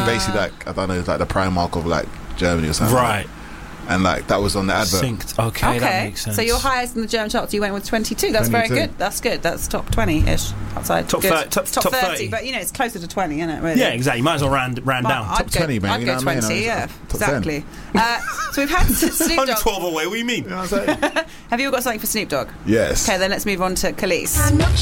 basically like, I don't know, it's like the Primark of like Germany or something. Right. And like that was on the advert. Synced. Okay, that makes sense. So your highest in the German charts, you went with 22. That's 22. very good. That's good. That's top 20-ish outside. Top Good. 30, top 30. But it's closer to 20, isn't it? Really? Yeah, exactly. You might as well round down. Top 20, man. I'd go 20. Yeah, top exactly. So we've had Snoop Only Dogg. 12 away. What do you mean? You know what I'm saying? Have you all got something for Snoop Dogg? Yes. Okay, then let's move on to Khalees.